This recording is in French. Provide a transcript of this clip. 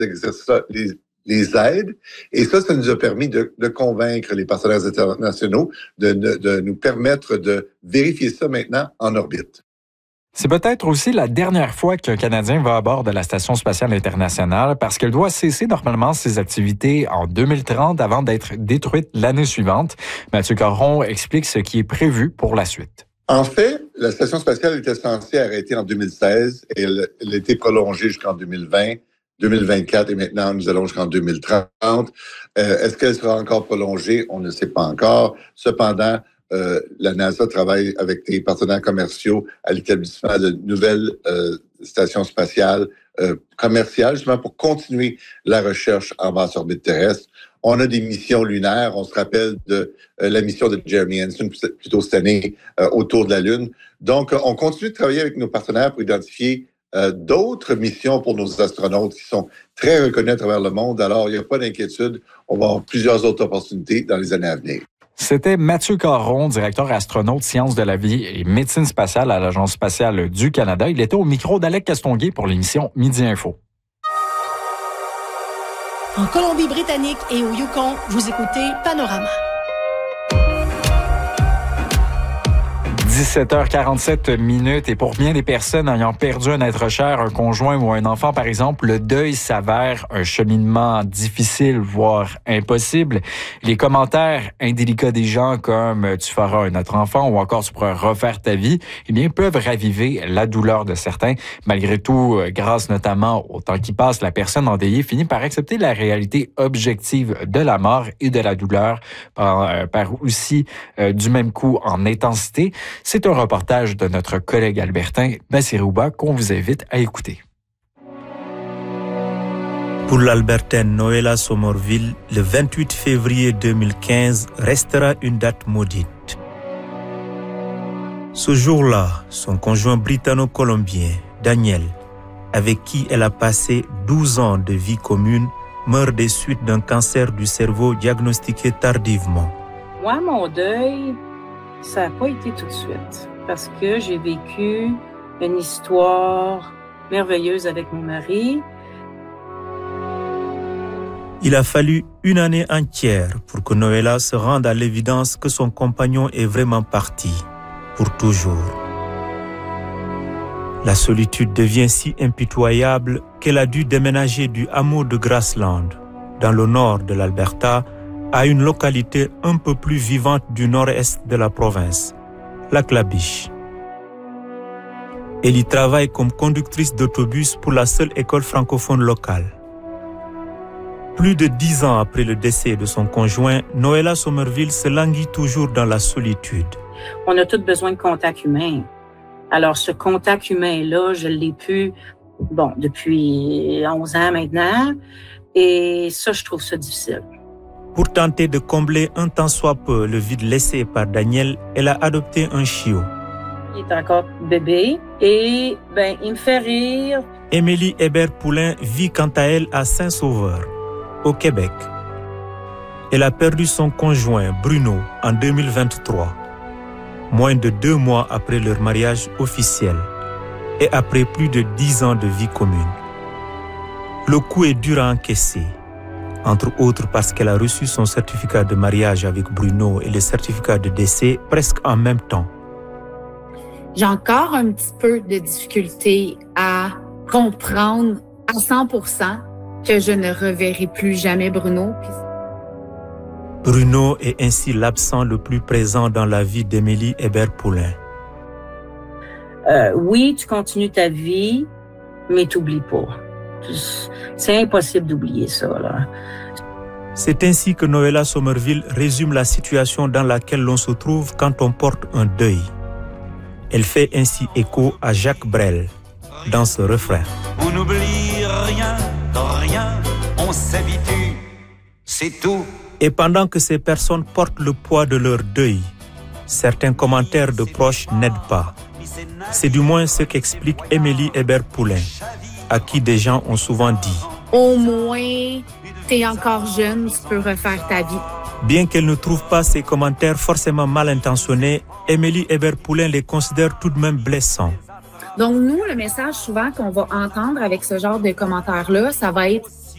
exercices les aident. Et ça nous a permis de convaincre les partenaires internationaux de nous permettre de vérifier ça maintenant en orbite. C'est peut-être aussi la dernière fois qu'un Canadien va à bord de la Station spatiale internationale parce qu'elle doit cesser normalement ses activités en 2030 avant d'être détruite l'année suivante. Mathieu Caron explique ce qui est prévu pour la suite. En fait, la Station spatiale était censée arrêter en 2016 et elle a été prolongée jusqu'en 2020, 2024 et maintenant nous allons jusqu'en 2030. Est-ce qu'elle sera encore prolongée? On ne sait pas encore. Cependant, la NASA travaille avec des partenaires commerciaux à l'établissement de nouvelles stations spatiales commerciales, justement pour continuer la recherche en basse orbite terrestre. On a des missions lunaires. On se rappelle de la mission de Jeremy Hansen, plutôt cette année, autour de la Lune. Donc, on continue de travailler avec nos partenaires pour identifier d'autres missions pour nos astronautes qui sont très reconnus à travers le monde. Alors, il n'y a pas d'inquiétude. On va avoir plusieurs autres opportunités dans les années à venir. C'était Mathieu Caron, directeur astronaute, sciences de la vie et médecine spatiale à l'Agence spatiale du Canada. Il était au micro d'Alec Castonguay pour l'émission Midi Info. En Colombie-Britannique et au Yukon, vous écoutez Panorama. 17h47 et pour bien des personnes ayant perdu un être cher, un conjoint ou un enfant par exemple, le deuil s'avère un cheminement difficile, voire impossible. Les commentaires indélicats des gens comme « tu feras un autre enfant » ou encore « tu pourras refaire ta vie », eh bien, peuvent raviver la douleur de certains. Malgré tout, grâce notamment au temps qui passe, la personne endeuillée finit par accepter la réalité objective de la mort et de la douleur, par aussi du même coup en intensité. C'est un reportage de notre collègue albertain Bassirouba qu'on vous invite à écouter. Pour l'albertaine Noëlla Sommerville, le 28 février 2015 restera une date maudite. Ce jour-là, son conjoint britanno-colombien, Daniel, avec qui elle a passé 12 ans de vie commune, meurt des suites d'un cancer du cerveau diagnostiqué tardivement. Moi, mon deuil, ça n'a pas été tout de suite parce que j'ai vécu une histoire merveilleuse avec mon mari. Il a fallu une année entière pour que Noëlla se rende à l'évidence que son compagnon est vraiment parti, pour toujours. La solitude devient si impitoyable qu'elle a dû déménager du hameau de Grassland, dans le nord de l'Alberta, à une localité un peu plus vivante du nord-est de la province, Lac-La-Biche. Elle y travaille comme conductrice d'autobus pour la seule école francophone locale. Plus de 10 ans après le décès de son conjoint, Noëlla Sommerville se languit toujours dans la solitude. On a tous besoin de contact humain. Alors, ce contact humain-là, je l'ai pu, depuis 11 ans maintenant. Et ça, je trouve ça difficile. Pour tenter de combler un tant soit peu le vide laissé par Daniel, elle a adopté un chiot. Il est encore bébé et il me fait rire. Émilie Hébert-Poulain vit quant à elle à Saint-Sauveur, au Québec. Elle a perdu son conjoint, Bruno, en 2023, moins de 2 mois après leur mariage officiel et après plus de 10 ans de vie commune. Le coup est dur à encaisser. Entre autres parce qu'elle a reçu son certificat de mariage avec Bruno et le certificat de décès presque en même temps. J'ai encore un petit peu de difficulté à comprendre à 100% que je ne reverrai plus jamais Bruno. Bruno est ainsi l'absent le plus présent dans la vie d'Émilie Hébert-Poulain. Oui, tu continues ta vie, mais t'oublies pas. C'est impossible d'oublier ça, là. C'est ainsi que Noëlla Sommerville résume la situation dans laquelle l'on se trouve quand on porte un deuil. Elle fait ainsi écho à Jacques Brel dans ce refrain. On n'oublie rien, on s'habitue, c'est tout. Et pendant que ces personnes portent le poids de leur deuil, certains commentaires de proches n'aident pas. C'est du moins ce qu'explique Émilie Hébert-Poulain, à qui des gens ont souvent dit « Au moins, t'es encore jeune, tu peux refaire ta vie. » Bien qu'elle ne trouve pas ces commentaires forcément mal intentionnés, Émilie Hébert-Poulain les considère tout de même blessants. Donc nous, le message souvent qu'on va entendre avec ce genre de commentaires-là, ça va être